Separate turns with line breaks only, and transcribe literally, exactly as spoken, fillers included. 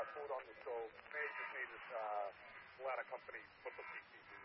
food on the stove. Major, major uh, a lot of companies put the P C B in.